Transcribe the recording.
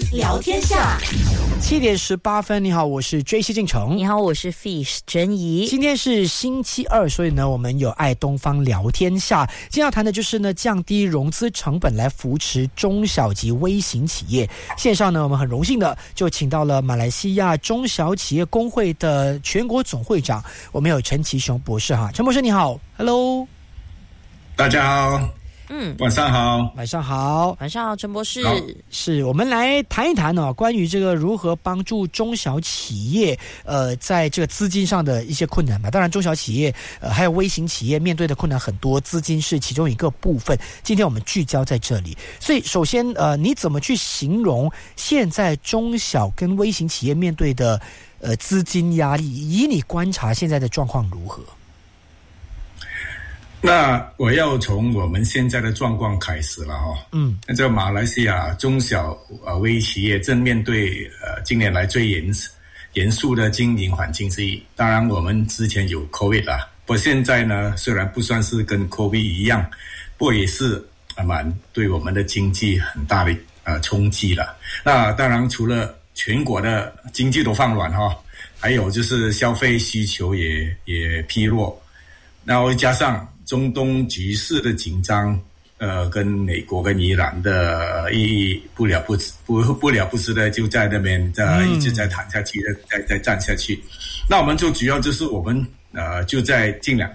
聊天下 7:18，你好，我是 JC 进城。 你好，我是 Fish 珍怡。 今天是星期二，所以呢，我们有爱东方聊天下。今天要谈的就是呢，降低融资成本来扶持中小及微型企业。线上呢，我们很荣幸的就请到了马来西亚中小企业工会的全国总会长，我们有陈其雄博士哈。陈博士你好 ，Hello， 大家好。晚上好， 晚上好，陈博士。 是我们来谈一谈关于这个如何帮助中小企业，在这个资金上的一些困难嘛。当然，中小企业还有微型企业面对的困难很多，资金是其中一个部分。今天我们聚焦在这里，所以首先，你怎么去形容现在中小跟微型企业面对的资金压力？以你观察现在的状况如何？ 那我要从我们现在的状况开始了哈。那这马来西亚中小微企业正面对近年来最严肃的经营环境之一。当然，我们之前有 COVID 啦，不过现在呢，虽然不算是跟 COVID 一样，不过也是蛮对我们的经济很大的冲击了。那当然，除了全国的经济都放软哈，还有就是消费需求也疲弱，然后加上中东局势的紧张，跟美国跟伊朗的不了不之的就在那边一直在谈下去，再战下去。那我们就主要就是我们就在近2